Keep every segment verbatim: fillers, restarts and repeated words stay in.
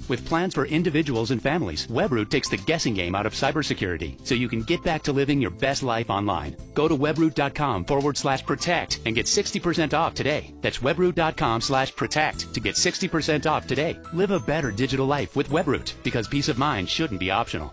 With plans for individuals and families, Webroot takes the guessing game out of cybersecurity so you can get back to living your best life online. Go to webroot.com forward slash protect and get sixty percent off today. That's webroot.com slash protect to get sixty percent off today. Live a better digital life with Webroot, because peace of mind shouldn't be optional.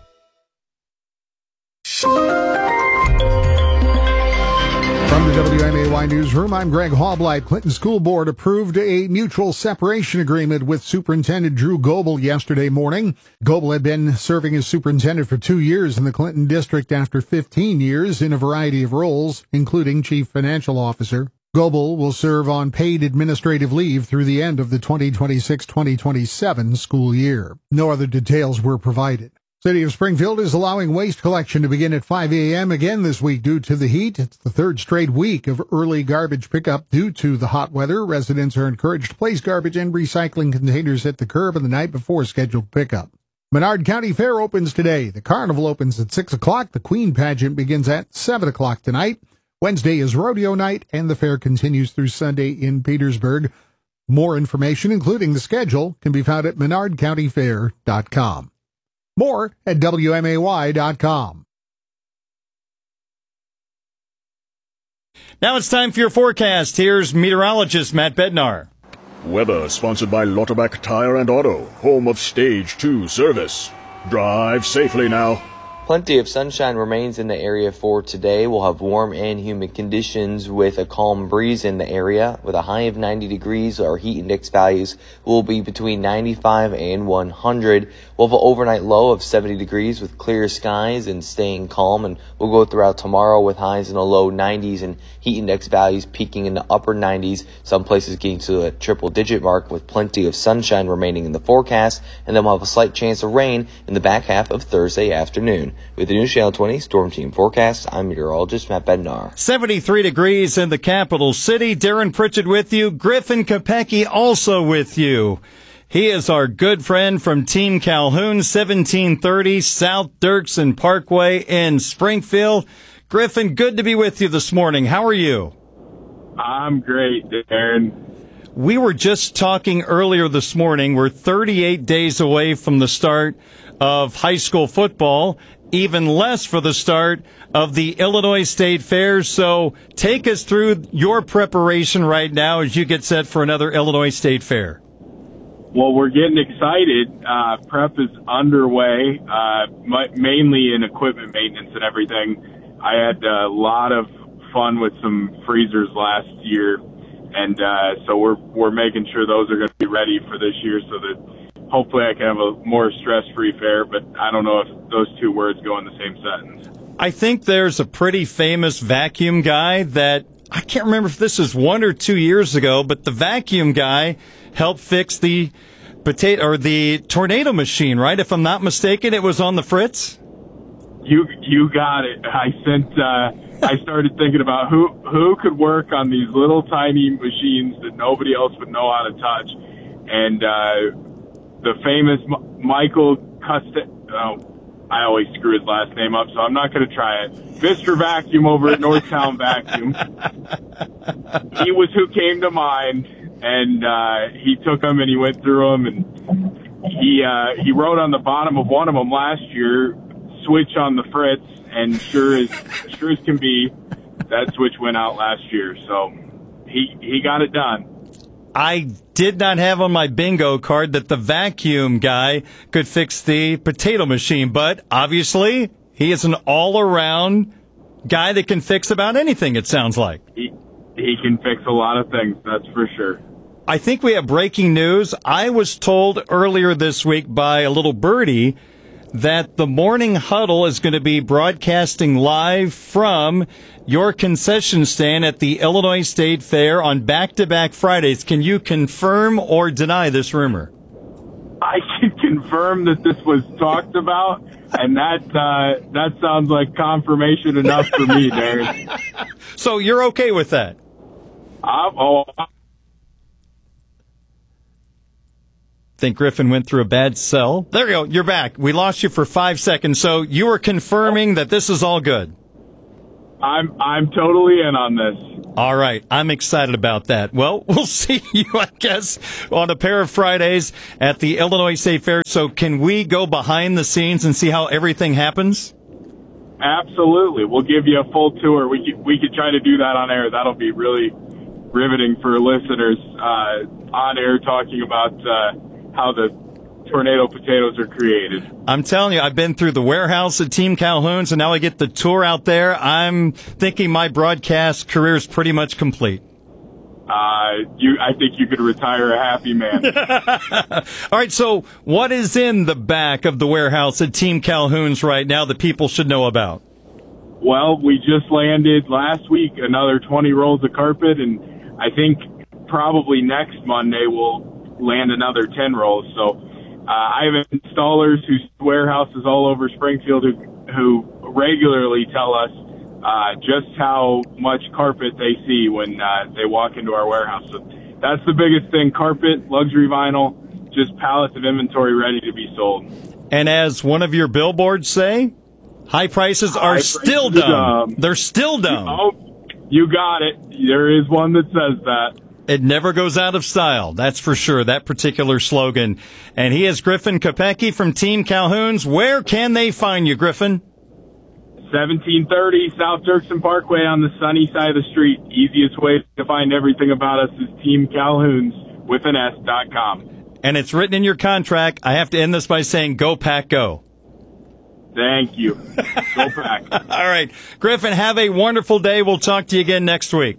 From the W M A Y Newsroom, I'm Greg Hobblight. Clinton School Board approved a mutual separation agreement with Superintendent Drew Goebel yesterday morning. Goebel had been serving as superintendent for two years in the Clinton district after fifteen years in a variety of roles, including chief financial officer. Goebel will serve on paid administrative leave through the end of the twenty twenty-six twenty twenty-seven school year. No other details were provided. City of Springfield is allowing waste collection to begin at five a.m. again this week due to the heat. It's the third straight week of early garbage pickup due to the hot weather. Residents are encouraged to place garbage and recycling containers at the curb on the night before scheduled pickup. Menard County Fair opens today. The carnival opens at six o'clock. The Queen pageant begins at seven o'clock tonight. Wednesday is rodeo night, and the fair continues through Sunday in Petersburg. More information, including the schedule, can be found at menard county fair dot com. More at W M A Y dot com. Now it's time for your forecast. Here's meteorologist Matt Bednar. Weather sponsored by Lauterbach Tire and Auto, home of Stage two service. Drive safely now. Plenty of sunshine remains in the area for today. We'll have warm and humid conditions with a calm breeze in the area. With a high of ninety degrees, our heat index values will be between ninety-five and one hundred. We'll have an overnight low of seventy degrees with clear skies and staying calm. And we'll go throughout tomorrow with highs in the low nineties and heat index values peaking in the upper nineties. Some places getting to a triple digit mark with plenty of sunshine remaining in the forecast. And then we'll have a slight chance of rain in the back half of Thursday afternoon. With the News Channel twenty Storm Team Forecast, I'm meteorologist Matt Bednar. seventy-three degrees in the capital city. Darren Pritchett with you. Griffin Kopecky also with you. He is our good friend from Team Calhoun, seventeen thirty South Dirksen Parkway in Springfield. Griffin, good to be with you this morning. How are you? I'm great, Darren. We were just talking earlier this morning. We're thirty-eight days away from the start of high school football, even less for the start of the Illinois State Fair. So take us through your preparation right now as you get set for another Illinois State Fair. Well, we're getting excited. Uh, prep is underway, uh, mainly in equipment maintenance and everything. I had a lot of fun with some freezers last year, and uh, so we're we're making sure those are going to be ready for this year so that hopefully I can have a more stress-free fair, but I don't know if those two words go in the same sentence. I think there's a pretty famous vacuum guy that, I can't remember if this is one or two years ago, but the vacuum guy helped fix the potato or the tornado machine, right? If I'm not mistaken, it was on the Fritz. You you got it. I sent. Uh, I started thinking about who who could work on these little tiny machines that nobody else would know how to touch, and uh, the famous M- Michael Cust. Oh, I always screw his last name up, so I'm not going to try it. Mister Vacuum over at Northtown Vacuum. He was who came to mind, and uh, he took them and he went through them, and he uh, he wrote on the bottom of one of them last year, "Switch on the Fritz," and sure as sure as can be, that switch went out last year. So he he got it done. I did not have on my bingo card that the vacuum guy could fix the potato machine, but obviously he is an all-around guy that can fix about anything, it sounds like. He, he can fix a lot of things, that's for sure. I think we have breaking news. I was told earlier this week by a little birdie that the Morning Huddle is going to be broadcasting live from your concession stand at the Illinois State Fair on back-to-back Fridays. Can you confirm or deny this rumor? I can confirm that this was talked about, and that uh, that sounds like confirmation enough for me, Darren. So you're okay with that? I'm, oh, think Griffin went through a bad cell. There you go. You're back. We lost you for five seconds. So you were confirming that this is all good. I'm I'm totally in on this. All right. I'm excited about that. Well, we'll see you, I guess, on a pair of Fridays at the Illinois State Fair. So can we go behind the scenes and see how everything happens? Absolutely. We'll give you a full tour. We could, we could try to do that on air. That'll be really riveting for listeners uh, on air, talking about uh, how the tornado potatoes are created. I'm telling you, I've been through the warehouse at Team Calhoun's, and now I get the tour out there. I'm thinking my broadcast career is pretty much complete. Uh, you, I think you could retire a happy man. All right, so what is in the back of the warehouse at Team Calhoun's right now that people should know about? Well, we just landed last week another twenty rolls of carpet, and I think probably next Monday we'll land another ten rolls. So uh, I have installers whose warehouses all over Springfield who, who regularly tell us uh, just how much carpet they see when uh, they walk into our warehouse. So that's the biggest thing: carpet, luxury vinyl, just pallets of inventory ready to be sold. And as one of your billboards say, high prices are high still prices, dumb. Um, They're still dumb. Oh, you got it. There is one that says that. It never goes out of style, that's for sure, that particular slogan. And he is Griffin Kopecky from Team Calhoun's. Where can they find you, Griffin? seventeen thirty South Dirksen Parkway on the sunny side of the street. Easiest way to find everything about us is Team Calhoun's with an S dot com. And it's written in your contract. I have to end this by saying, go Pack, go. Thank you. Go Pack. All right. Griffin, have a wonderful day. We'll talk to you again next week.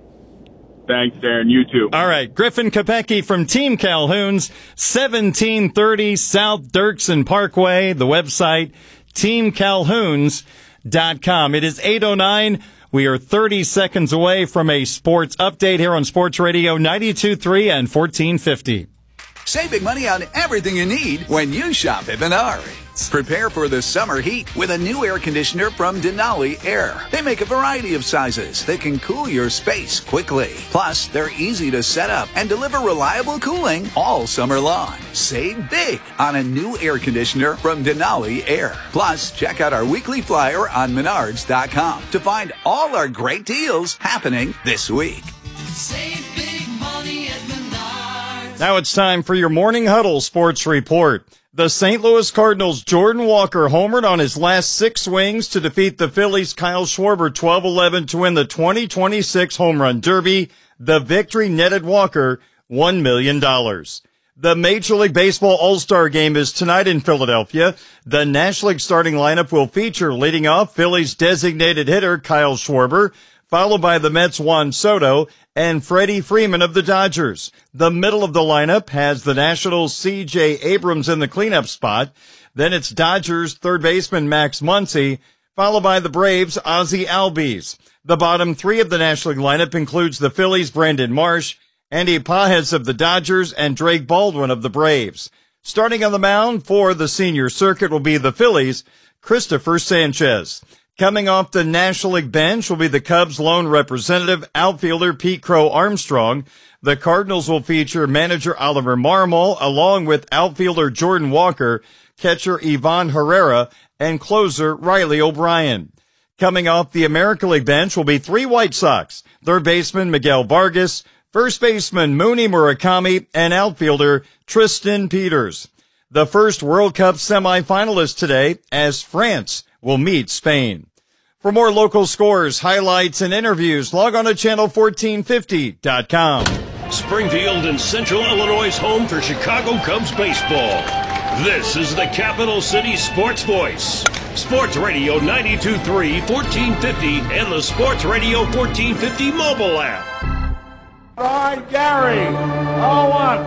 Thanks, Darren. You too. All right. Griffin Kopecky from Team Calhoun's, seventeen thirty South Dirksen Parkway. The website, team calhoun's dot com. It is eight oh nine. We are thirty seconds away from a sports update here on Sports Radio ninety-two point three and fourteen fifty. Save big money on everything you need when you shop at Menards. Prepare for the summer heat with a new air conditioner from Denali Air. They make a variety of sizes that can cool your space quickly. Plus, they're easy to set up and deliver reliable cooling all summer long. Save big on a new air conditioner from Denali Air. Plus, check out our weekly flyer on menards dot com to find all our great deals happening this week. Save big money at Menards. Now it's time for your Morning Huddle Sports Report. The Saint Louis Cardinals' Jordan Walker homered on his last six swings to defeat the Phillies' Kyle Schwarber twelve eleven to win the twenty twenty-six Home Run Derby. The victory netted Walker one million dollars. The Major League Baseball All-Star Game is tonight in Philadelphia. The National League starting lineup will feature leading off Phillies' designated hitter Kyle Schwarber, followed by the Mets' Juan Soto and Freddie Freeman of the Dodgers. The middle of the lineup has the Nationals' C J Abrams in the cleanup spot. Then it's Dodgers third baseman Max Muncy, followed by the Braves' Ozzie Albies. The bottom three of the National League lineup includes the Phillies' Brandon Marsh, Andy Pages of the Dodgers, and Drake Baldwin of the Braves. Starting on the mound for the senior circuit will be the Phillies' Christopher Sanchez. Coming off the National League bench will be the Cubs' lone representative, outfielder Pete Crow Armstrong. The Cardinals will feature manager Oliver Marmol, along with outfielder Jordan Walker, catcher Ivan Herrera, and closer Riley O'Brien. Coming off the American League bench will be three White Sox, third baseman Miguel Vargas, first baseman Mooney Murakami, and outfielder Tristan Peters. The first World Cup semifinalists today as France will meet Spain. For more local scores, highlights, and interviews, log on to channel fourteen fifty dot com. Springfield and Central Illinois' home for Chicago Cubs baseball. This is the Capital City Sports Voice. Sports Radio ninety-two point three, fourteen fifty, and the Sports Radio fourteen fifty mobile app. All right, Gary. Oh, one.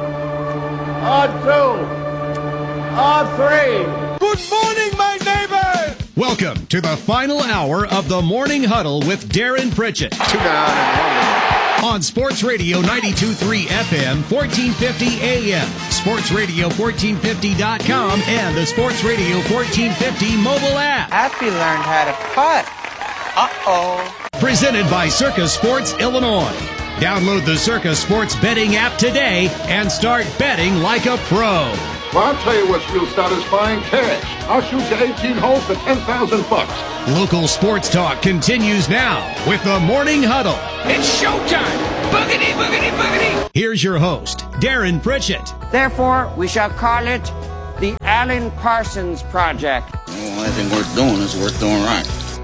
Oh, two. Oh, three. Good morning, my neighbor. Welcome to the final hour of the Morning Huddle with Darren Pritchett. Two down and one. On Sports Radio ninety-two point three F M, fourteen fifty A M, Sports Radio fourteen fifty dot com, and the Sports Radio fourteen fifty mobile app. Happy learned how to putt. Uh-oh. Presented by Circus Sports Illinois. Download the Circus Sports betting app today and start betting like a pro. Well, I'll tell you what's real satisfying, cash. I'll shoot you eighteen holes for ten thousand bucks. Local sports talk continues now with the Morning Huddle. It's showtime! Boogity, boogity, boogity! Here's your host, Darren Pritchett. Therefore, we shall call it the Alan Parsons Project. Well, anything worth doing is worth doing right.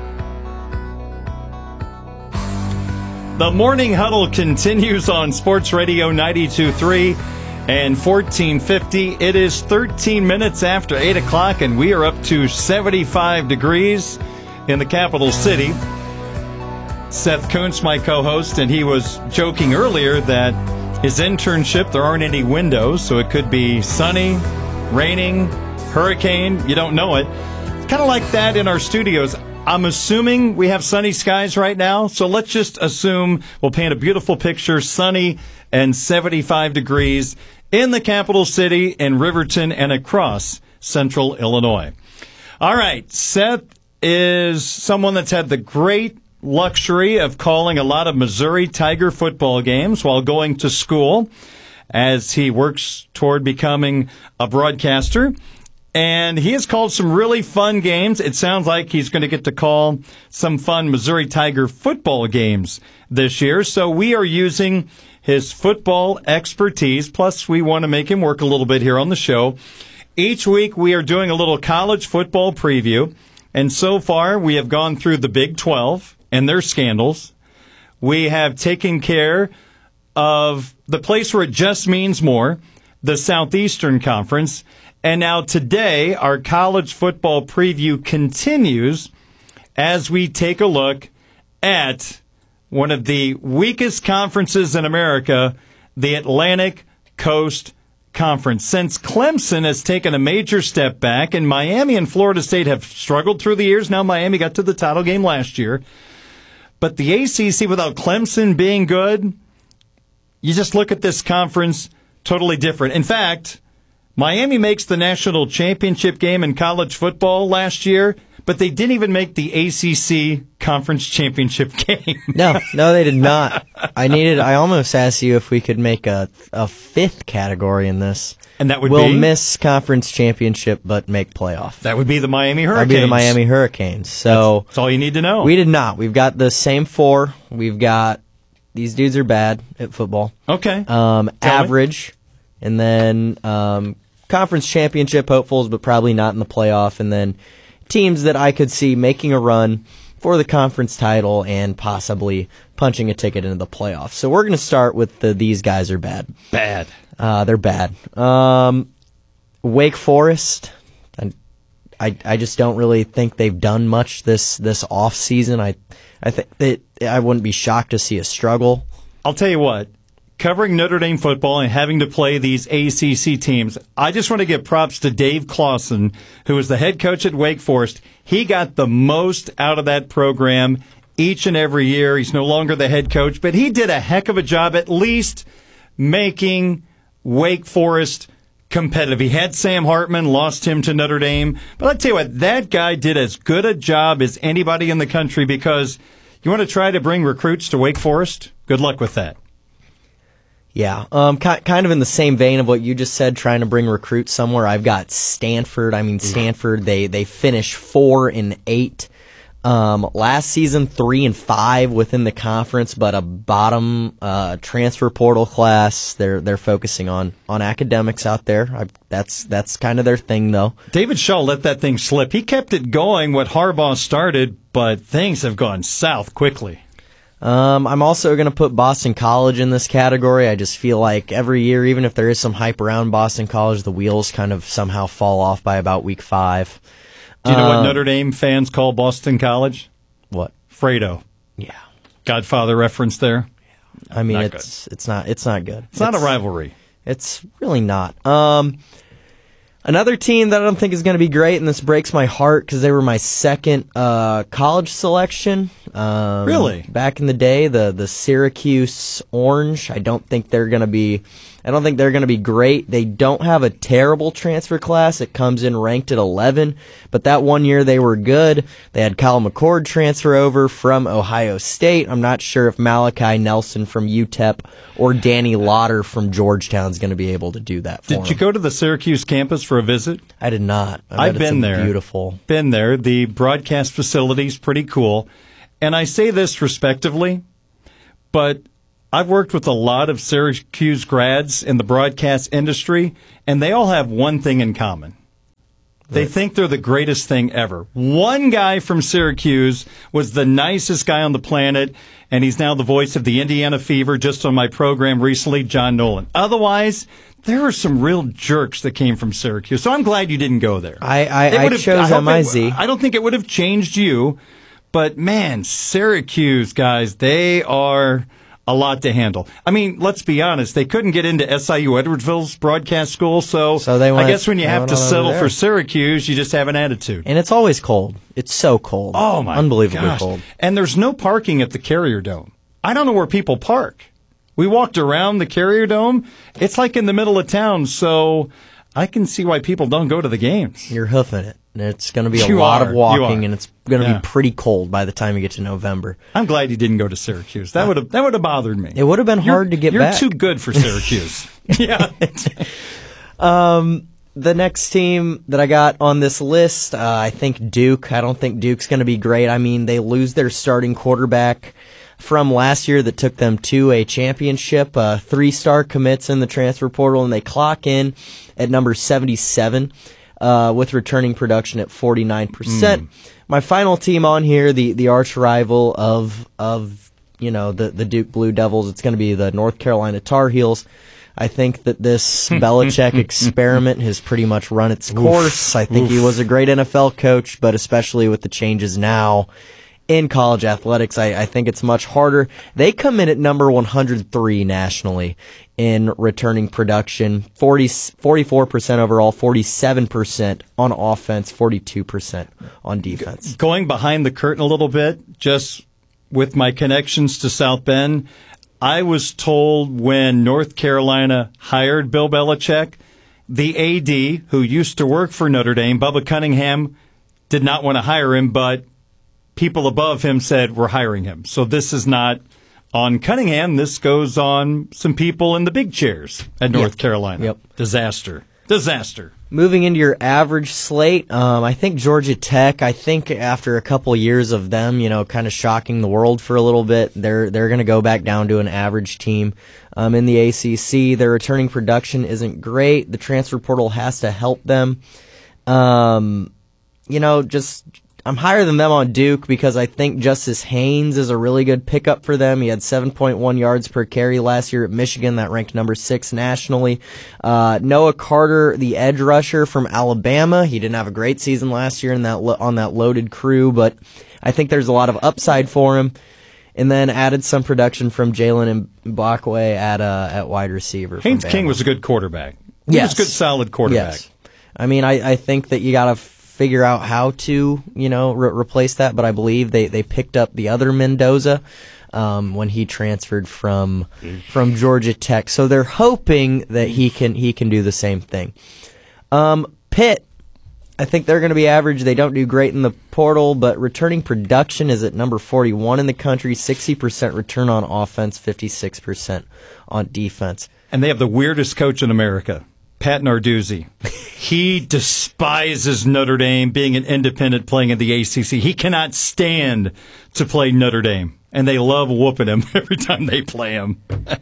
The Morning Huddle continues on Sports Radio ninety-two point three and fourteen fifty. It is thirteen minutes after eight o'clock, and we are up to seventy-five degrees in the capital city. Seth Kuntz, my co-host, and he was joking earlier that his internship, there aren't any windows, so it could be sunny, raining, hurricane, you don't know it. It's kind of like that in our studios. I'm assuming we have sunny skies right now, so let's just assume we'll paint a beautiful picture, sunny and seventy-five degrees in the capital city, in Riverton, and across central Illinois. All right, Seth is someone that's had the great luxury of calling a lot of Missouri Tiger football games while going to school as he works toward becoming a broadcaster. And he has called some really fun games. It sounds like he's going to get to call some fun Missouri Tiger football games this year. So we are using his football expertise, plus we want to make him work a little bit here on the show. Each week we are doing a little college football preview. And so far we have gone through the Big twelve and their scandals. We have taken care of the place where it just means more, the Southeastern Conference. And now today, our college football preview continues as we take a look at one of the weakest conferences in America, the Atlantic Coast Conference. Since Clemson has taken a major step back, and Miami and Florida State have struggled through the years. Now Miami got to the title game last year. But the A C C, without Clemson being good, you just look at this conference totally different. In fact, Miami makes the national championship game in college football last year, but they didn't even make the A C C conference championship game. no, no, they did not. I needed. I almost asked you if we could make a a fifth category in this, and that would we'll be? miss conference championship but make playoff. That would be the Miami Hurricanes. That'd be the Miami Hurricanes. So that's, that's all you need to know. We did not. We've got the same four. We've got these dudes are bad at football. Okay, um, Tell average, me. and then. Um, Conference championship hopefuls, but probably not in the playoff, and then teams that I could see making a run for the conference title and possibly punching a ticket into the playoffs. So we're going to start with the these guys are bad. Bad. Uh, they're bad. Um, Wake Forest, I, I I just don't really think they've done much this this off season. I I think that I wouldn't be shocked to see a struggle. I'll tell you what. Covering Notre Dame football and having to play these A C C teams, I just want to give props to Dave Clawson, who is the head coach at Wake Forest. He got the most out of that program each and every year. He's no longer the head coach, but he did a heck of a job at least making Wake Forest competitive. He had Sam Hartman, lost him to Notre Dame. But I'll tell you what, that guy did as good a job as anybody in the country, because you want to try to bring recruits to Wake Forest? Good luck with that. Yeah, um, kind of in the same vein of what you just said, trying to bring recruits somewhere. I've got Stanford. I mean, Stanford, they, they finished four and eight. Um, last season, three and five within the conference, but a bottom uh, transfer portal class. They're they're focusing on, on academics out there. I, that's that's kind of their thing, though. David Shaw let that thing slip. He kept it going, what Harbaugh started, but things have gone south quickly. Um, I'm also going to put Boston College in this category. I just feel like every year, even if there is some hype around Boston College, the wheels kind of somehow fall off by about week five. Do you know um, what Notre Dame fans call Boston College? What? Fredo. Yeah. Godfather reference there? I mean, not it's good. it's not it's not good. It's, it's not a rivalry. It's really not. Um, Another team that I don't think is going to be great, and this breaks my heart because they were my second uh, college selection. Um, really? Back in the day, the the Syracuse Orange. I don't think they're going to be. I don't think they're going to be great. They don't have a terrible transfer class. It comes in ranked at eleven, but that one year they were good. They had Kyle McCord transfer over from Ohio State. I'm not sure if Malachi Nelson from U T E P or Danny Lauder from Georgetown is going to be able to do that for Did them. you go to the Syracuse campus for a visit? I did not. I I've been there. Beautiful. Been there. The broadcast facility's pretty cool. And I say this respectively, but I've worked with a lot of Syracuse grads in the broadcast industry, and they all have one thing in common. They right. think they're the greatest thing ever. One guy from Syracuse was the nicest guy on the planet, and he's now the voice of the Indiana Fever just on my program recently, John Nolan. Otherwise, there are some real jerks that came from Syracuse, so I'm glad you didn't go there. I, I, I chose I M I Z. It, I don't think it would have changed you, but man, Syracuse guys, they are a lot to handle. I mean, let's be honest. They couldn't get into S I U Edwardsville's broadcast school, so, so they went, I guess when you have to settle for Syracuse, you just have an attitude. And it's always cold. It's so cold. Oh, my Unbelievably gosh. cold. And there's no parking at the Carrier Dome. I don't know where people park. We walked around the Carrier Dome. It's like in the middle of town, so I can see why people don't go to the games. You're hoofing it. It's going to be a you lot are. of walking, and it's going to yeah. be pretty cold by the time you get to November. I'm glad you didn't go to Syracuse. That would have that would have bothered me. It would have been you're, hard to get you're back. You're too good for Syracuse. yeah. um, the next team that I got on this list, uh, I think Duke. I don't think Duke's going to be great. I mean, they lose their starting quarterback from last year that took them to a championship. Uh, three-star commits in the transfer portal, and they clock in at number seventy-seven. Uh, with returning production at forty-nine percent. Mm. My final team on here, the, the arch rival of of you know the, the Duke Blue Devils, it's going to be the North Carolina Tar Heels. I think that this Belichick experiment has pretty much run its course. Oof. I think Oof. he was a great N F L coach, but especially with the changes now in college athletics, I, I think it's much harder. They come in at number one hundred three nationally in returning production, forty, forty-four percent overall, forty-seven percent on offense, forty-two percent on defense. Going behind the curtain a little bit, just with my connections to South Bend, I was told when North Carolina hired Bill Belichick, the A D, who used to work for Notre Dame, Bubba Cunningham, did not want to hire him, but people above him said, we're hiring him. So this is not on Cunningham. This goes on some people in the big chairs at North yep. Carolina. Yep. Disaster. Disaster. Moving into your average slate, um, I think Georgia Tech, I think after a couple years of them, you know, kind of shocking the world for a little bit, they're they're going to go back down to an average team. Um, in the A C C, their returning production isn't great. The transfer portal has to help them. Um, you know, just... I'm higher than them on Duke because I think Justice Haynes is a really good pickup for them. He had seven point one yards per carry last year at Michigan. That ranked number six nationally. Uh, Noah Carter, the edge rusher from Alabama. He didn't have a great season last year in that lo- on that loaded crew, but I think there's a lot of upside for him. And then added some production from Jalen Mbakwe at uh, at wide receiver. Haynes King was a good quarterback. He yes. was a good, solid quarterback. Yes. I mean, I, I think that you got to figure out how to, you know, re- replace that. But I believe they, they picked up the other Mendoza um, when he transferred from from Georgia Tech. So they're hoping that he can he can do the same thing. Um, Pitt, I think they're going to be average. They don't do great in the portal, but returning production is at number forty-one in the country. sixty percent return on offense, fifty-six percent on defense. And they have the weirdest coach in America, Pat Narduzzi. He despises Notre Dame being an independent playing in the A C C. He cannot stand to play Notre Dame, and they love whooping him every time they play him.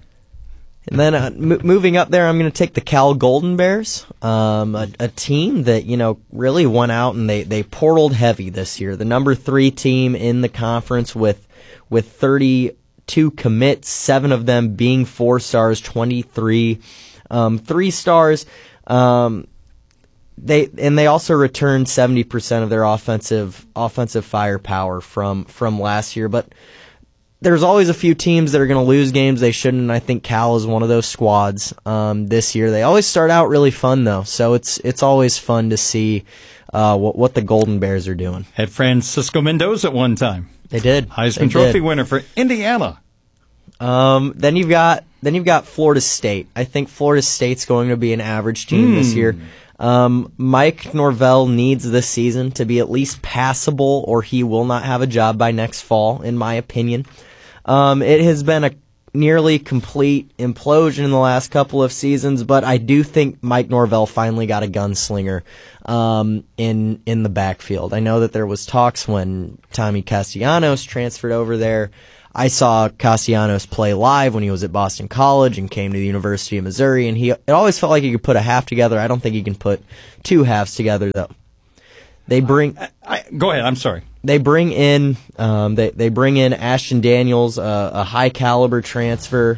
And then uh, m- moving up there, I'm going to take the Cal Golden Bears, um, a, a team that, you know, really went out and they, they portaled heavy this year. The number three team in the conference with with thirty-two commits, seven of them being four stars, twenty-three um, three stars. Um, they and they also returned seventy percent of their offensive offensive firepower from from last year, but there's always a few teams that are going to lose games they shouldn't, and I think Cal is one of those squads um, this year. They always start out really fun, though, so it's it's always fun to see uh, what, what the Golden Bears are doing. Had Francisco Mendoza at one time. They did. Heisman they Trophy did. winner for Indiana. Um, then you've got then you've got Florida State. I think Florida State's going to be an average team mm. this year. Um, Mike Norvell needs this season to be at least passable, or he will not have a job by next fall, in my opinion. Um, it has been a nearly complete implosion in the last couple of seasons, but I do think Mike Norvell finally got a gunslinger um, in in the backfield. I know that there was talks when Tommy Castellanos transferred over there. I saw Castellanos play live when he was at Boston College and came to the University of Missouri, and he it always felt like he could put a half together. I don't think he can put two halves together, though. They bring. I, I, go ahead. I'm sorry. They bring in. Um, they they bring in Ashton Daniels, uh, a high caliber transfer,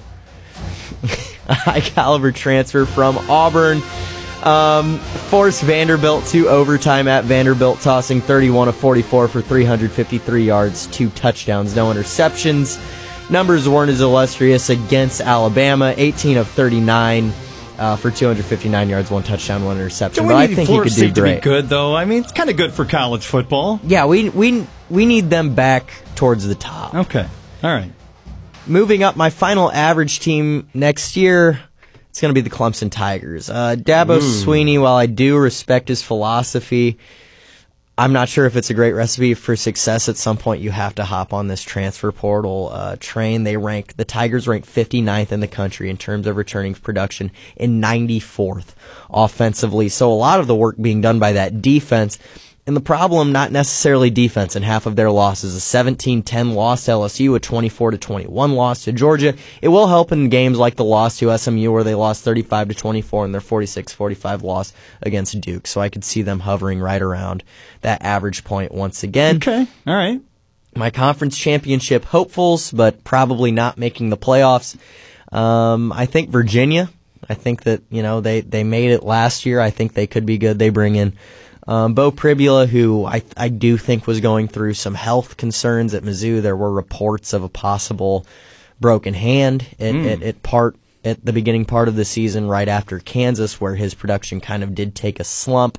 a high caliber transfer from Auburn. Um, forced Vanderbilt to overtime at Vanderbilt, tossing thirty-one of forty-four for three hundred fifty-three yards, two touchdowns, no interceptions. Numbers weren't as illustrious against Alabama, eighteen of thirty-nine. Uh, for two hundred fifty-nine yards, one touchdown, one interception. But I think he could do great. To be good, though. I mean, it's kind of good for college football. Yeah, we we we need them back towards the top. Okay, all right. Moving up, my final average team next year, it's going to be the Clemson Tigers. Uh, Dabo Ooh. Sweeney, while I do respect his philosophy, I'm not sure if it's a great recipe for success. At some point, you have to hop on this transfer portal uh, train. They rank the Tigers rank fifty-ninth in the country in terms of returning production and ninety-fourth offensively. So a lot of the work being done by that defense. And the problem, not necessarily defense in half of their losses. A seventeen ten loss to L S U, a twenty-four to twenty-one loss to Georgia. It will help in games like the loss to S M U where they lost thirty-five to twenty-four in their forty-six forty-five loss against Duke. So I could see them hovering right around that average point once again. Okay, all right. My conference championship hopefuls, but probably not making the playoffs. Um, I think Virginia. I think that, you know, they, they made it last year. I think they could be good. They bring in Um, Bo Pribula, who I I do think was going through some health concerns at Mizzou. There were reports of a possible broken hand at, mm. at, at part at the beginning part of the season, right after Kansas, where his production kind of did take a slump.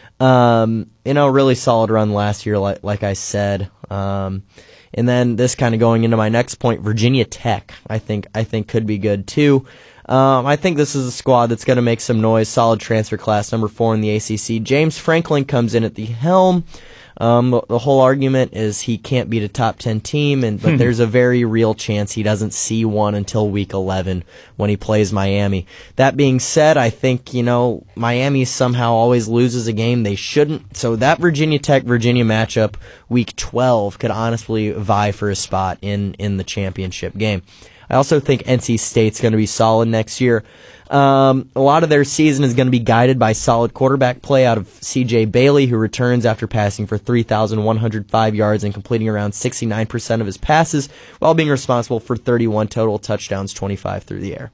Um, you know, really solid run last year, like like I said. Um, and then this kind of going into my next point, Virginia Tech, I think I think could be good too. Um, I think this is a squad that's going to make some noise. Solid transfer class, number four in the A C C. James Franklin comes in at the helm. Um, the, the whole argument is he can't beat a top ten team, and but there's a very real chance he doesn't see one until week eleven when he plays Miami. That being said, I think, you know, Miami somehow always loses a game they shouldn't. So that Virginia Tech-Virginia matchup, week twelve, could honestly vie for a spot in, in the championship game. I also think N C State's going to be solid next year. Um, a lot of their season is going to be guided by solid quarterback play out of C J Bailey, who returns after passing for three thousand one hundred five yards and completing around sixty-nine percent of his passes, while being responsible for thirty-one total touchdowns, twenty-five through the air.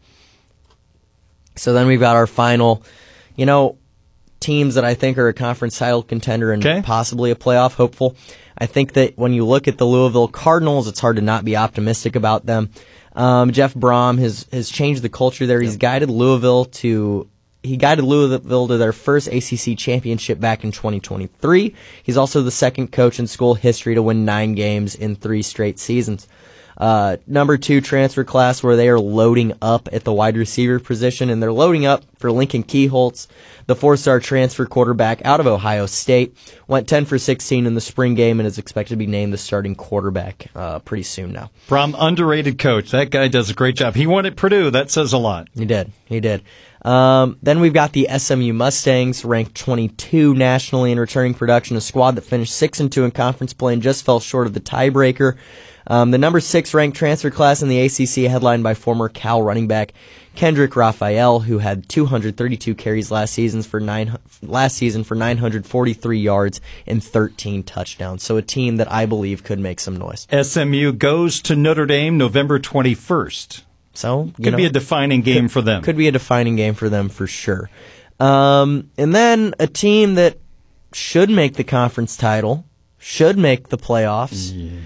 So then we've got our final, you know, teams that I think are a conference title contender and okay. possibly a playoff hopeful. I think that when you look at the Louisville Cardinals, it's hard to not be optimistic about them. Um, Jeff Brom has, has changed the culture there. He's guided Louisville to he guided Louisville to their first A C C championship back in twenty twenty-three. He's also the second coach in school history to win nine games in three straight seasons. Uh, number two transfer class where they are loading up at the wide receiver position, and they're loading up for Lincoln Keyholtz, the four-star transfer quarterback out of Ohio State. Went ten for sixteen in the spring game and is expected to be named the starting quarterback uh, pretty soon now. From underrated coach. That guy does a great job. He won at Purdue. That says a lot. He did. He did. Um, then we've got the S M U Mustangs, ranked twenty-two nationally in returning production, a squad that finished six and two in conference play and just fell short of the tiebreaker. Um, the number six ranked transfer class in the A C C, headlined by former Cal running back Kendrick Raphael, who had two hundred thirty-two carries last season for nine last season for nine hundred forty-three yards and thirteen touchdowns. So a team that I believe could make some noise. S M U goes to Notre Dame November twenty-first. So you could know, be a defining game could, for them. Could be a defining game for them for sure. Um, and then a team that should make the conference title, should make the playoffs. Yeah.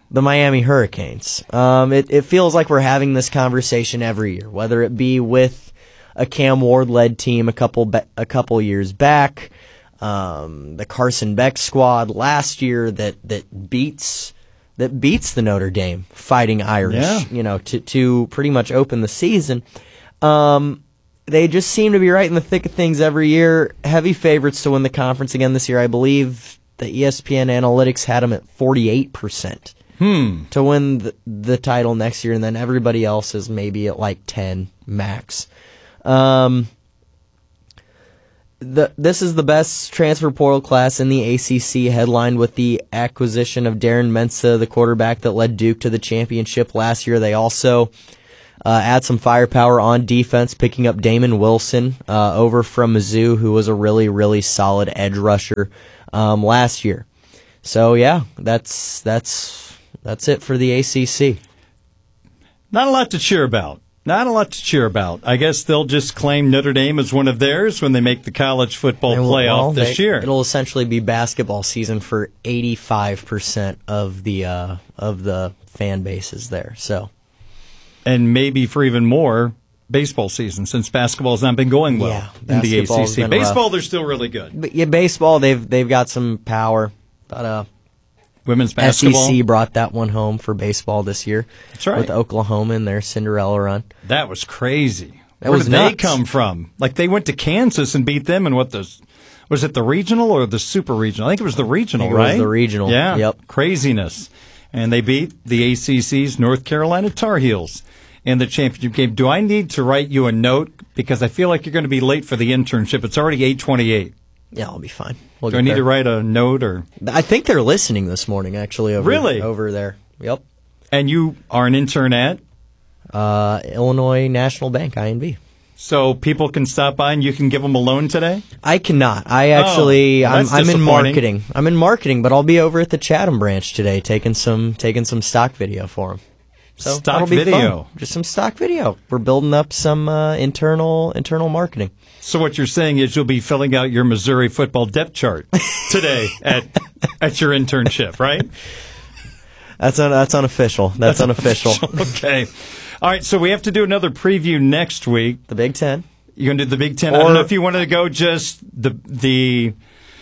the Miami Hurricanes. Um, it, it feels like we're having this conversation every year, whether it be with a Cam Ward-led team a couple be- a couple years back, um, the Carson Beck squad last year that that beats that beats the Notre Dame Fighting Irish, Yeah. you know, to to pretty much open the season. Um, they just seem to be right in the thick of things every year. Heavy favorites to win the conference again this year. I believe the E S P N analytics had them at forty-eight percent. Hmm. To win the, the title next year, and then everybody else is maybe at like ten max. Um, the this is the best transfer portal class in the A C C, headlined with the acquisition of Darren Mensah, the quarterback that led Duke to the championship last year. They also uh, add some firepower on defense, picking up Damon Wilson uh, over from Mizzou, who was a really, really solid edge rusher um, last year. So yeah, that's that's. That's it for the A C C. Not a lot to cheer about. Not a lot to cheer about. I guess they'll just claim Notre Dame as one of theirs when they make the college football And, playoff well, this they- year. It'll essentially be basketball season for eighty-five percent of the uh, of the fan bases there. So, and maybe for even more, baseball season, since basketball's not been going well Yeah, in the A C basketball's C. been Baseball, rough. they're still really good. but yeah, baseball they've they've got some power, but uh, Women's basketball. S E C brought that one home for baseball this year. That's right. With Oklahoma in their Cinderella run. That was crazy. That Where was did they nuts. come from? Like they went to Kansas and beat them in what the was it the regional or the super regional? I think it was the regional, I think it was right? the regional. Yeah. Yep. Craziness. And they beat the A C C's North Carolina Tar Heels in the championship game. Do I need to write you a note because I feel like you're going to be late for the internship? It's already eight twenty-eight. Yeah, I'll be fine. We'll Do get I need there. to write a note or? I think they're listening this morning, actually. Over, Really? over there. Yep. And you are an intern at? Uh, Illinois National Bank, I N B. So people can stop by and you can give them a loan today? I cannot. I actually, Oh, I'm, that's I'm in disappointing. marketing. I'm in marketing, but I'll be over at the Chatham branch today, taking some, taking some stock video for them. So Stock that'll be video. fun. Just some stock video. We're building up some uh, internal, internal marketing. So what you're saying is you'll be filling out your Missouri football depth chart today at at your internship, right? That's un, that's unofficial. That's, unofficial. Okay. All right, so we have to do another preview next week. The Big Ten. You're going to do the Big Ten. I Or- don't know if you wanted to go just the the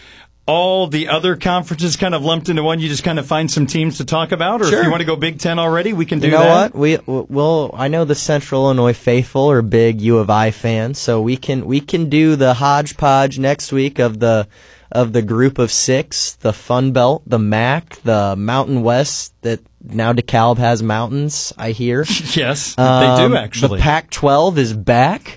all the other conferences kind of lumped into one. You just kind of find some teams to talk about, or Sure. if you want to go Big Ten already, we can do You know that. what? We will. I know the Central Illinois faithful are big U of I fans, so we can we can do the hodgepodge next week of the of the group of six, the Fun Belt, the M A C, the Mountain West. That now DeKalb has mountains. I hear. Yes, Um, they do actually. The Pac twelve is back.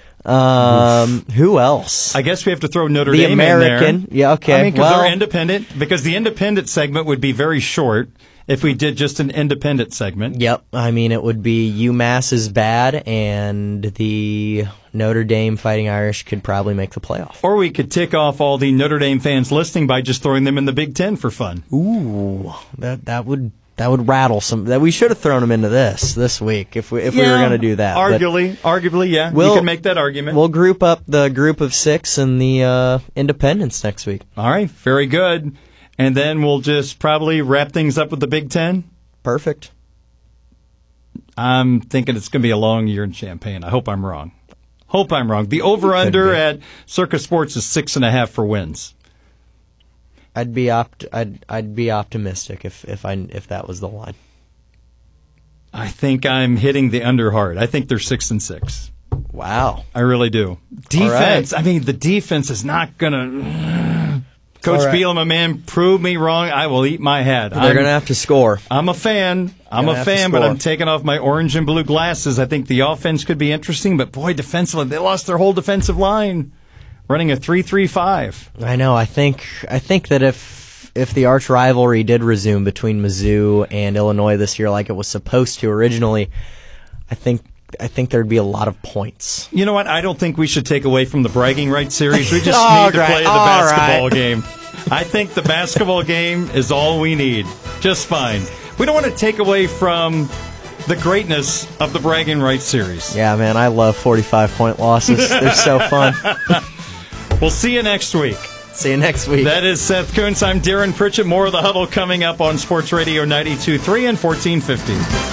Um, who else? I guess we have to throw Notre The Dame American. in there. Yeah, okay. I mean, because Well- they're independent. Because the independent segment would be very short if we did just an independent segment. Yep. I mean, it would be UMass is bad, and the Notre Dame Fighting Irish could probably make the playoff. Or we could tick off all the Notre Dame fans listening by just throwing them in the Big Ten for fun. Ooh, that that would that would rattle some. That we should have thrown them into this this week if we if we were Yeah, going to do that. But Arguably, arguably, yeah. We'll- you can make that argument. we'll group up the group of six and the uh, Independents next week. All right, very good. And then we'll just probably wrap things up with the Big Ten. Perfect. I'm thinking it's going to be a long year in Champaign. I hope I'm wrong. Hope I'm wrong. The over-under be. at Circus Sports is six and a half for wins. I'd be opt I'd I'd be optimistic if if I if that was the line. I think I'm hitting the under hard. I think they're six and six. Wow. I really do. Defense. I mean, the defense is not going to. Coach All right. Bielema, man, prove me wrong. I will eat my head. They're going to have to score. I'm a fan. I'm Gonna a have to fan, but score. I'm taking off my orange and blue glasses. I think the offense could be interesting, but boy, defensively, they lost their whole defensive line, running a three three five. I know. I think I think that if if the arch rivalry did resume between Mizzou and Illinois this year, like it was supposed to originally, I think I think there'd be a lot of points. You know what? I don't think we should take away from the bragging rights series. We just All need to right, play the all basketball right. game. I think the basketball game is all we need. Just fine. We don't want to take away from the greatness of the bragging rights series. Yeah, man, I love forty-five point losses. They're so fun. We'll see you next week. See you next week. That is Seth Kuntz. I'm Darren Pritchett. More of the Huddle coming up on Sports Radio ninety-two point three and fourteen fifty.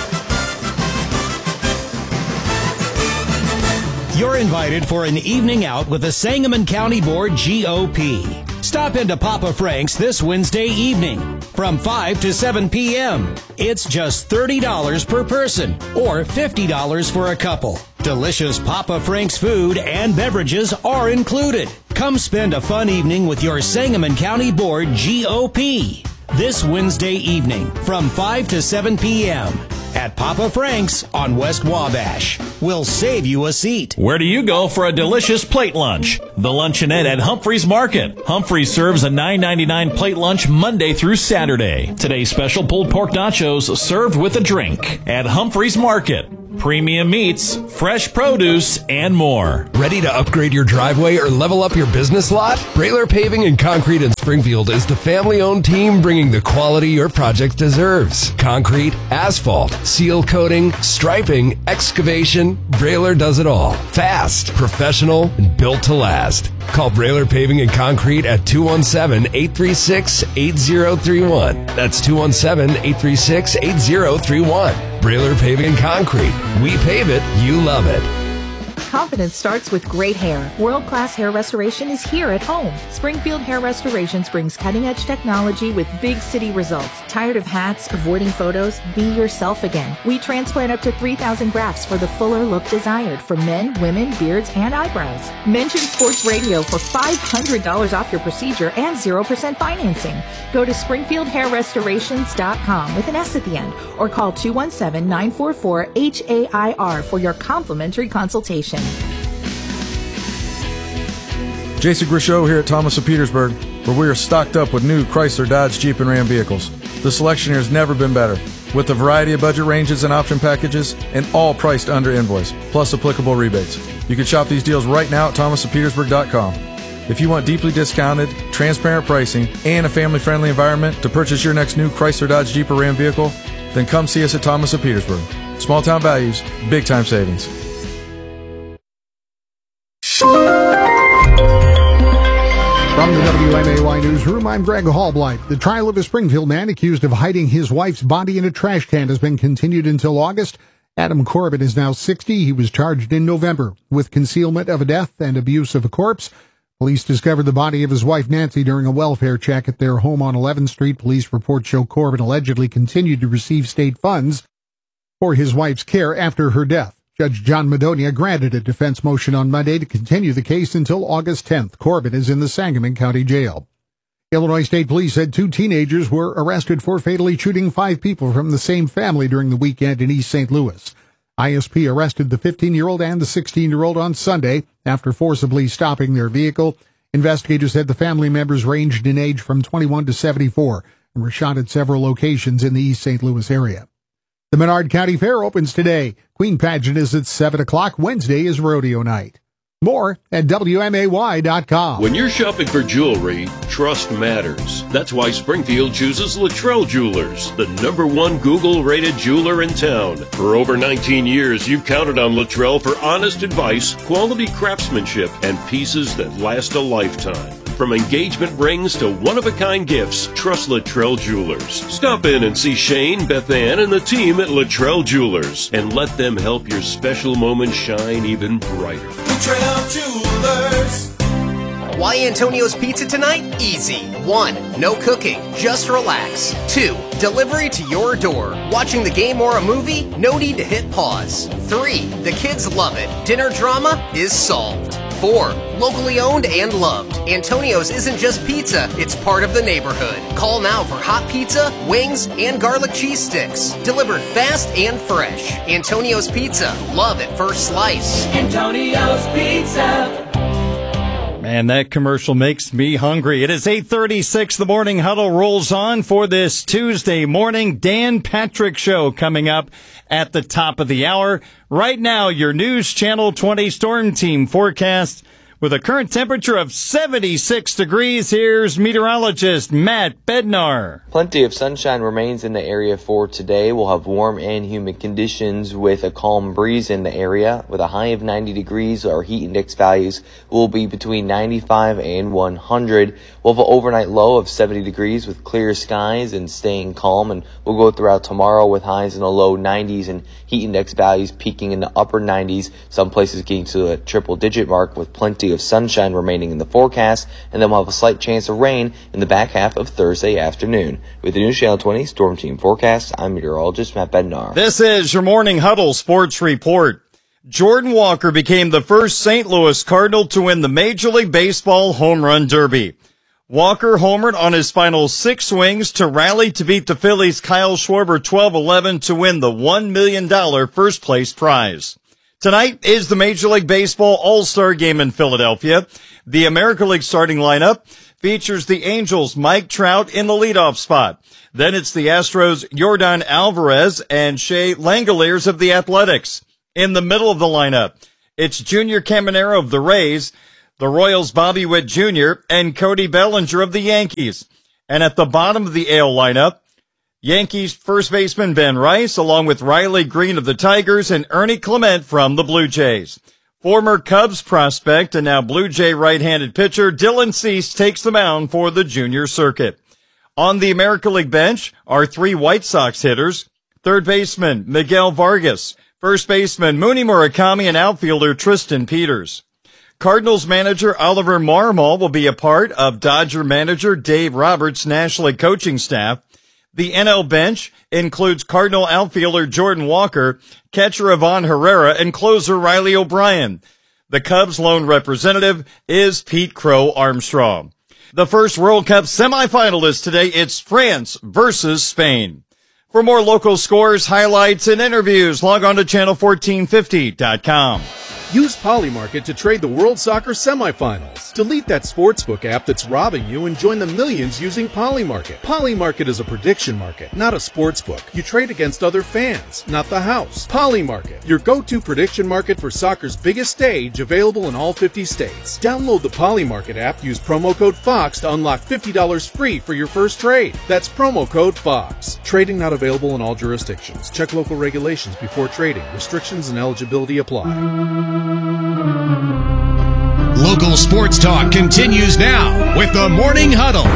You're invited for an evening out with the Sangamon County Board G O P. Stop into Papa Frank's this Wednesday evening from five to seven p.m. It's just thirty dollars per person or fifty dollars for a couple. Delicious Papa Frank's food and beverages are included. Come spend a fun evening with your Sangamon County Board G O P this Wednesday evening from five to seven p.m. at Papa Frank's on West Wabash. We'll save you a seat. Where do you go for a delicious plate lunch? The Luncheonette at Humphreys Market. Humphreys serves a nine ninety-nine plate lunch Monday through Saturday. Today's special pulled pork nachos served with a drink at Humphreys Market. Premium meats, fresh produce, and more. Ready to upgrade your driveway or level up your business lot? Brailer Paving and Concrete in Springfield is the family-owned team bringing the quality your project deserves. Concrete, asphalt, seal coating, striping, excavation, Brailer does it all. Fast, professional, and built to last. Call Brailer Paving and Concrete at two one seven, eight three six, eight zero three one. That's two one seven, eight three six, eight zero three one. Brailer Paving and Concrete. We pave it, you love it. Confidence starts with great hair. World-class hair restoration is here at home. Springfield Hair Restorations brings cutting-edge technology with big city results. Tired of hats, avoiding photos? Be yourself again. We transplant up to three thousand grafts for the fuller look desired for men, women, beards, and eyebrows. Mention Sports Radio for five hundred dollars off your procedure and zero percent financing. Go to springfield hair restorations dot com with an S at the end or call two one seven, nine four four, H A I R for your complimentary consultation. Jason Grishow here at Thomas of Petersburg, where we are stocked up with new Chrysler, Dodge, Jeep, and Ram vehicles. The selection here has never been better, with a variety of budget ranges and option packages, and all priced under invoice, plus applicable rebates. You can shop these deals right now at thomas of petersburg dot com. If you want deeply discounted, transparent pricing, and a family-friendly environment to purchase your next new Chrysler, Dodge, Jeep, or Ram vehicle, then come see us at Thomas of Petersburg. Small-town values, big-time savings. From the W M A Y Newsroom, I'm Greg Hallblight. The trial of a Springfield man accused of hiding his wife's body in a trash can has been continued until August. Adam Corbett is now sixty. He was charged in November with concealment of a death and abuse of a corpse. Police discovered the body of his wife Nancy during a welfare check at their home on eleventh Street. Police reports show Corbett allegedly continued to receive state funds for his wife's care after her death. Judge John Madonia granted a defense motion on Monday to continue the case until August tenth. Corbett is in the Sangamon County Jail. Illinois State Police said two teenagers were arrested for fatally shooting five people from the same family during the weekend in East Saint Louis. I S P arrested the fifteen-year-old and the sixteen-year-old on Sunday after forcibly stopping their vehicle. Investigators said the family members ranged in age from twenty-one to seventy-four and were shot at several locations in the East Saint Louis area. The Menard County Fair opens today. Queen Pageant is at seven o'clock. Wednesday is rodeo night. More at W M A Y dot com. When you're shopping for jewelry, trust matters. That's why Springfield chooses Luttrell Jewelers, the number one Google-rated jeweler in town. For over nineteen years, you've counted on Luttrell for honest advice, quality craftsmanship, and pieces that last a lifetime. From engagement rings to one-of-a-kind gifts, trust Luttrell Jewelers. Stop in and see Shane, Beth Ann, and the team at Luttrell Jewelers, and let them help your special moment shine even brighter. Luttrell Jewelers. Why Antonio's Pizza tonight? Easy. One, no cooking, just relax. Two, delivery to your door. Watching the game or a movie? No need to hit pause. Three, the kids love it. Dinner drama is solved. Four, locally owned and loved. Antonio's isn't just pizza, it's part of the neighborhood. Call now for hot pizza, wings, and garlic cheese sticks. Delivered fast and fresh. Antonio's Pizza. Love at first slice. Antonio's Pizza. Man, that commercial makes me hungry. It is eight thirty-six. The Morning Huddle rolls on for this Tuesday morning. Dan Patrick Show coming up at the top of the hour. Right now, your News Channel twenty Storm Team forecast With a current temperature of seventy-six degrees, here's meteorologist Matt Bednar. Plenty of sunshine remains in the area for today. We'll have warm and humid conditions with a calm breeze in the area. With a high of ninety degrees, our heat index values will be between ninety-five and one hundred. We'll have an overnight low of seventy degrees with clear skies and staying calm. And we'll go throughout tomorrow with highs in the low nineties and heat index values peaking in the upper nineties. Some places getting to a triple digit mark with plenty of sunshine remaining in the forecast, and then we'll have a slight chance of rain in the back half of Thursday afternoon. With the News Channel twenty Storm Team forecast, I'm meteorologist Matt Bednar. This is your Morning Huddle Sports Report. Jordan Walker became the first Saint Louis Cardinal to win the Major League Baseball Home Run Derby. Walker homered on his final six swings to rally to beat the Phillies' Kyle Schwarber twelve eleven to win the one million dollars first place prize. Tonight is the Major League Baseball All-Star Game in Philadelphia. The American League starting lineup features the Angels' Mike Trout in the leadoff spot. Then it's the Astros' Yordan Alvarez and Shea Langoliers of the Athletics. In the middle of the lineup, it's Junior Caminero of the Rays, the Royals' Bobby Witt Junior, and Cody Bellinger of the Yankees. And at the bottom of the A L lineup, Yankees first baseman Ben Rice, along with Riley Green of the Tigers and Ernie Clement from the Blue Jays. Former Cubs prospect and now Blue Jay right-handed pitcher Dylan Cease takes the mound for the junior circuit. On the American League bench are three White Sox hitters, third baseman Miguel Vargas, first baseman Mooney Murakami, and outfielder Tristan Peters. Cardinals manager Oliver Marmol will be a part of Dodger manager Dave Roberts' National League coaching staff. The N L bench includes Cardinal outfielder Jordan Walker, catcher Ivan Herrera, and closer Riley O'Brien. The Cubs' lone representative is Pete Crow Armstrong. The first World Cup semifinalist today, it's France versus Spain. For more local scores, highlights, and interviews, log on to channel fourteen fifty dot com. Use Polymarket to trade the World Soccer semifinals. Delete that sportsbook app that's robbing you and join the millions using Polymarket. Polymarket is a prediction market, not a sportsbook. You trade against other fans, not the house. Polymarket, your go-to prediction market for soccer's biggest stage, available in all fifty states. Download the Polymarket app, use promo code FOX to unlock fifty dollars free for your first trade. That's promo code FOX. Trading not available in all jurisdictions. Check local regulations before trading. Restrictions and eligibility apply. Local sports talk continues now with the Morning Huddle.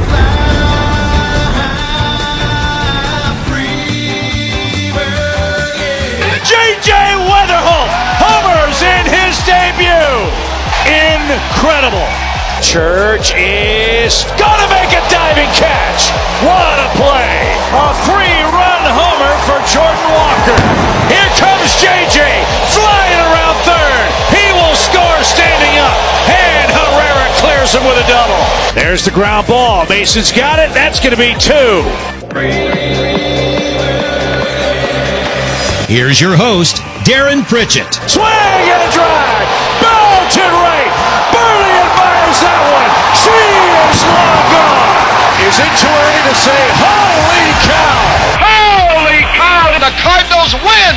J J Weatherholt homers in his debut. Incredible. Church is gonna make a diving catch. What a play. A three-run homer for Jordan Walker. Here comes J J flying around third. He will score standing up. And Herrera clears him with a double. There's the ground ball. Mason's got it. That's going to be two. Here's your host, Darren Pritchett. Swing and a drive. Belton right. Burley admires that one. She is long gone. Is it too early to say, holy cow? Holy cow! The Cardinals win!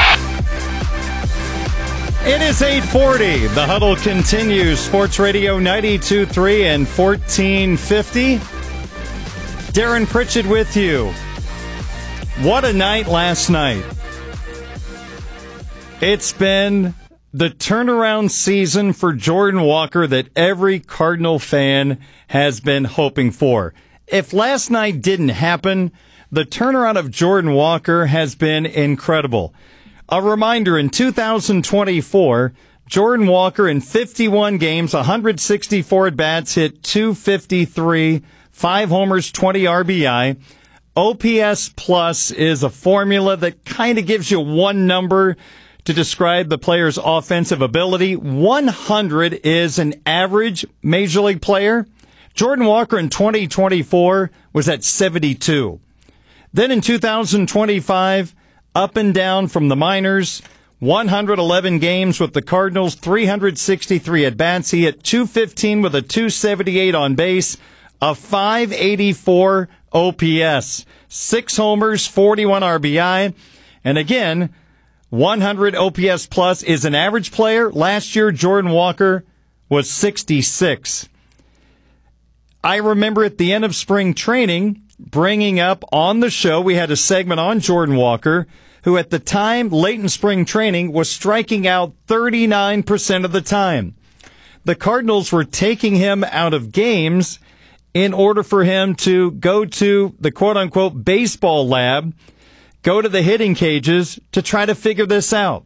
It is eight forty. The Huddle continues. Sports Radio ninety-two point three and fourteen fifty. Darren Pritchett with you. What a night last night. It's been the turnaround season for Jordan Walker that every Cardinal fan has been hoping for. If last night didn't happen, the turnaround of Jordan Walker has been incredible. A reminder, in two thousand twenty-four, Jordan Walker in fifty-one games, one hundred sixty-four at-bats, hit two fifty-three, five homers, twenty R B I. O P S Plus is a formula that kind of gives you one number to describe the player's offensive ability. one hundred is an average Major League player. Jordan Walker in twenty twenty-four was at seventy-two. Then in two thousand twenty-five, up and down from the minors, one hundred eleven games with the Cardinals, three hundred sixty-three at-bats. He hit two fifteen with a two seventy-eight on base, a five eighty-four O P S, six homers, forty-one R B I. And again, one hundred O P S plus is an average player. Last year, Jordan Walker was sixty-six. I remember at the end of spring training bringing up on the show, we had a segment on Jordan Walker, who at the time, late in spring training, was striking out thirty-nine percent of the time. The Cardinals were taking him out of games in order for him to go to the quote-unquote baseball lab, go to the hitting cages to try to figure this out.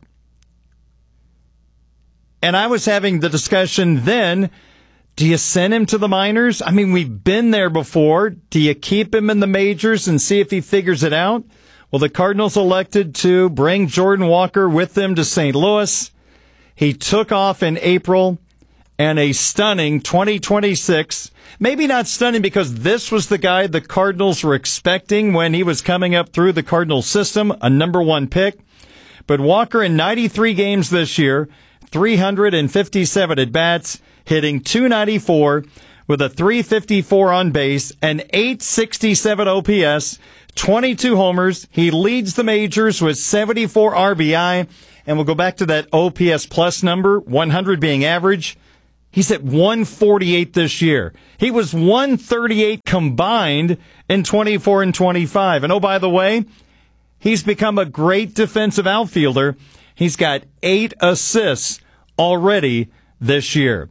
And I was having the discussion then, do you send him to the minors? I mean, we've been there before. Do you keep him in the majors and see if he figures it out? Well, the Cardinals elected to bring Jordan Walker with them to Saint Louis. He took off in April, and a stunning twenty twenty-six, maybe not stunning because this was the guy the Cardinals were expecting when he was coming up through the Cardinals system, a number one pick. But Walker in ninety-three games this year, three hundred fifty-seven at-bats, hitting two ninety-four with a three fifty-four on base, an eight sixty-seven O P S, twenty-two homers. He leads the majors with seventy-four R B I, and we'll go back to that O P S plus number, one hundred being average. He's at one forty-eight this year. He was one thirty-eight combined in twenty-four and twenty-five. And oh, by the way, he's become a great defensive outfielder. He's got eight assists already this year.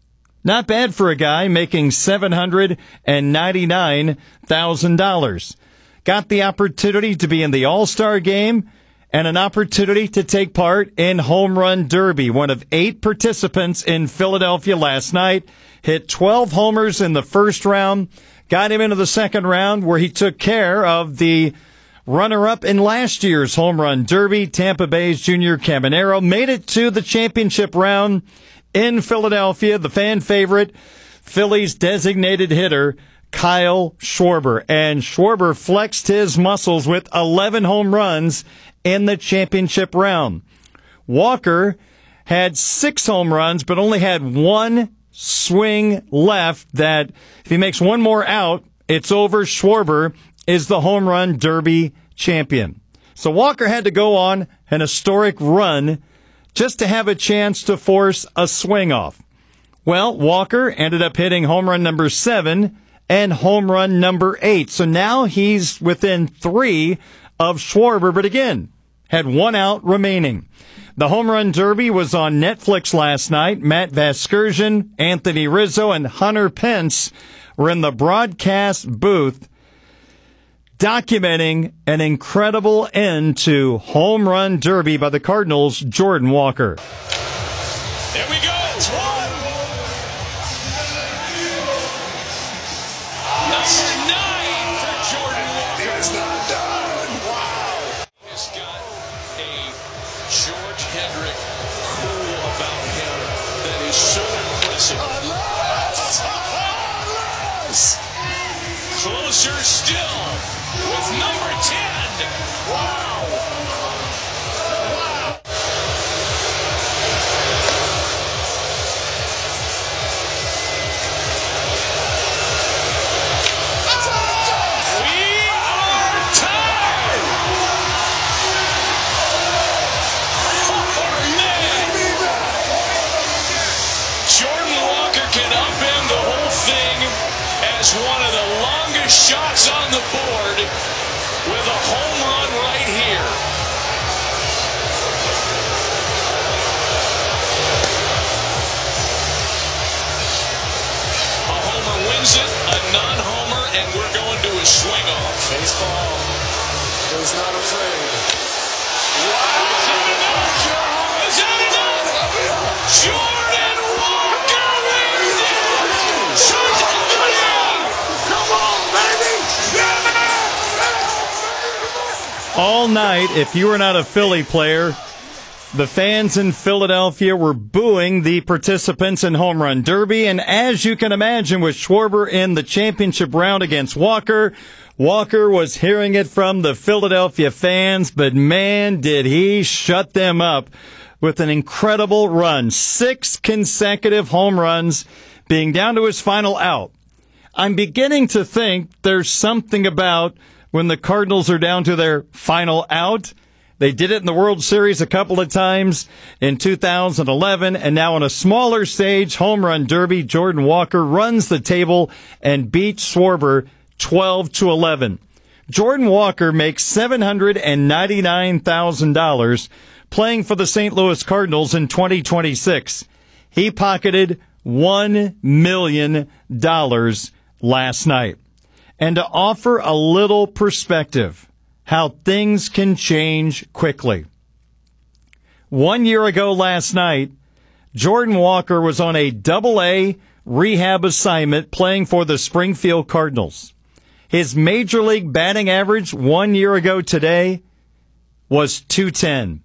Not bad for a guy making seven hundred ninety-nine thousand dollars. Got the opportunity to be in the All-Star game and an opportunity to take part in Home Run Derby. One of eight participants in Philadelphia last night. Hit twelve homers in the first round. Got him into the second round where he took care of the runner-up in last year's Home Run Derby, Tampa Bay's Junior Caminero. Made it to the championship round in Philadelphia. The fan favorite, Phillies designated hitter, Kyle Schwarber. And Schwarber flexed his muscles with eleven home runs in the championship round. Walker had six home runs, but only had one swing left that if he makes one more out, it's over. Schwarber is the Home Run Derby champion. So Walker had to go on an historic run just to have a chance to force a swing off. Well, Walker ended up hitting home run number seven and home run number eight. So now he's within three of Schwarber, but again, had one out remaining. The Home Run Derby was on Netflix last night. Matt Vasgersian, Anthony Rizzo, and Hunter Pence were in the broadcast booth documenting an incredible end to Home Run Derby by the Cardinals' Jordan Walker. There we go. It's one. Number nine for Jordan Walker. It's not done. Wow. He's got a George Hendrick cool about him that is so impressive. Unless, unless. Closer still with number ten. Wow. Wow. We are tied. Oh, man. Jordan Walker can upend the whole thing as one of the longest shots on the board with a home run right here. A homer wins it, a non-homer, and we're going to a swing-off. Baseball is not afraid. Wow! Is that enough? Is that enough? Jordan Walker wins it! Somebody! Come on, baby! All night, if you were not a Philly player, the fans in Philadelphia were booing the participants in Home Run Derby. And as you can imagine, with Schwarber in the championship round against Walker, Walker was hearing it from the Philadelphia fans. But man, did he shut them up with an incredible run. Six consecutive home runs, being down to his final out. I'm beginning to think there's something about when the Cardinals are down to their final out, They did it in the World Series a couple of times in two thousand eleven, and now on a smaller stage, Home Run Derby, Jordan Walker runs the table and beats Schwarber twelve to eleven. Jordan Walker makes seven hundred ninety-nine thousand dollars playing for the Saint Louis Cardinals in twenty twenty-six. He pocketed one million dollars last night. And to offer a little perspective, how things can change quickly. One year ago last night, Jordan Walker was on a double-A rehab assignment playing for the Springfield Cardinals. His major league batting average one year ago today was two ten.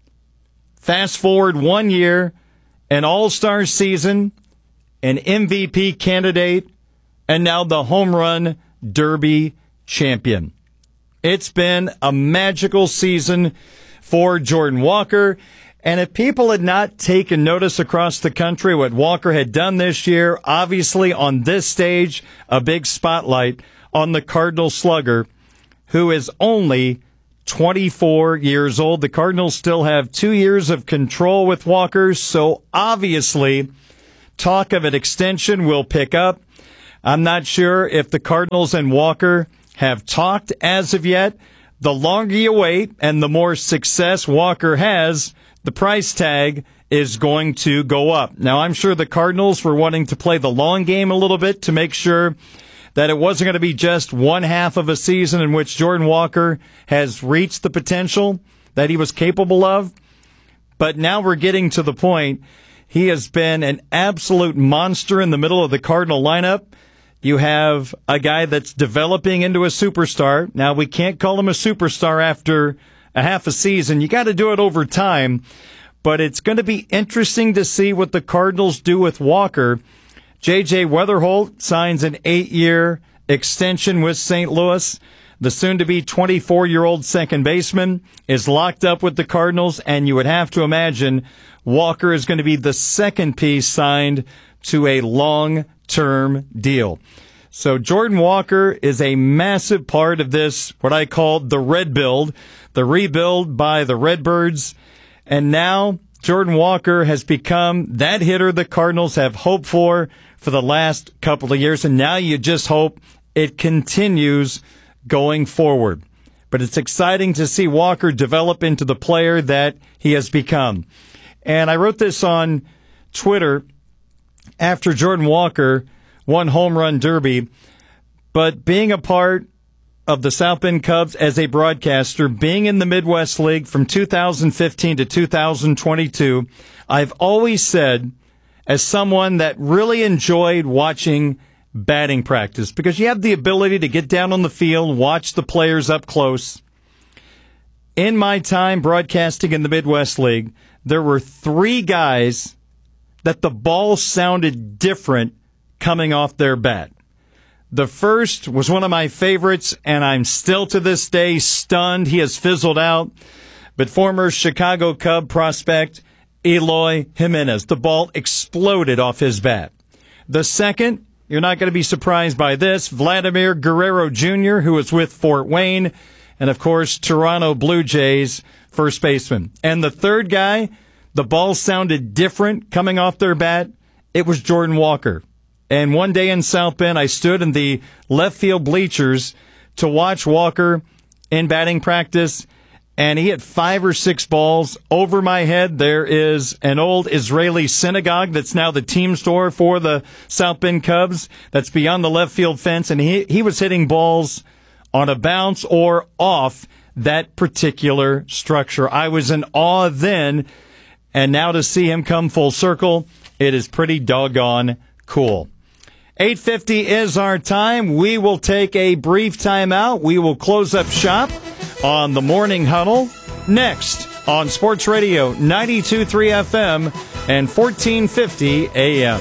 Fast forward one year, an all-star season, an M V P candidate, and now the Home Run Derby champion. It's been a magical season for Jordan Walker. And if people had not taken notice across the country what Walker had done this year, obviously on this stage, a big spotlight on the Cardinal slugger, who is only twenty-four years old. The Cardinals still have two years of control with Walker, so obviously talk of an extension will pick up. I'm not sure if the Cardinals and Walker have talked as of yet. The longer you wait and the more success Walker has, the price tag is going to go up. Now, I'm sure the Cardinals were wanting to play the long game a little bit to make sure that it wasn't going to be just one half of a season in which Jordan Walker has reached the potential that he was capable of. But now we're getting to the point. He has been an absolute monster in the middle of the Cardinal lineup. You have a guy that's developing into a superstar. Now, we can't call him a superstar after a half a season. You got to do it over time. But it's going to be interesting to see what the Cardinals do with Walker. J J Weatherholt signs an eight-year extension with Saint Louis. The soon-to-be twenty-four-year-old second baseman is locked up with the Cardinals, and you would have to imagine Walker is going to be the second piece signed to a long-term deal. So Jordan Walker is a massive part of this, what I call the Red Build, the rebuild by the Redbirds. And now Jordan Walker has become that hitter the Cardinals have hoped for for the last couple of years, and now you just hope it continues going forward. But it's exciting to see Walker develop into the player that he has become. And I wrote this on Twitter after Jordan Walker won Home Run Derby, but being a part of the South Bend Cubs as a broadcaster, being in the Midwest League from two thousand fifteen to two thousand twenty-two, I've always said, as someone that really enjoyed watching batting practice, because you have the ability to get down on the field, watch the players up close. In my time broadcasting in the Midwest League, there were three guys that the ball sounded different coming off their bat. The first was one of my favorites, and I'm still to this day stunned. He has fizzled out. But former Chicago Cub prospect Eloy Jimenez, the ball exploded off his bat. The second, you're not going to be surprised by this, Vladimir Guerrero Junior, who was with Fort Wayne, and of course, Toronto Blue Jays first baseman. And the third guy, the ball sounded different coming off their bat. It was Jordan Walker. And one day in South Bend, I stood in the left field bleachers to watch Walker in batting practice, and he hit five or six balls over my head. There is an old Israeli synagogue that's now the team store for the South Bend Cubs that's beyond the left field fence, and he, he was hitting balls on a bounce or off that particular structure. I was in awe then, and now to see him come full circle, it is pretty doggone cool. eight fifty is our time. We will take a brief time out. We will close up shop on the Morning Huddle next on Sports Radio ninety-two point three F M and fourteen fifty A M.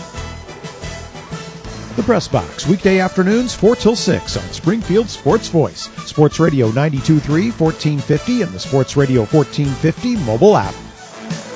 The Press Box, weekday afternoons four till six on Springfield Sports Voice, Sports Radio ninety-two point three, fourteen fifty, and the Sports Radio fourteen fifty mobile app.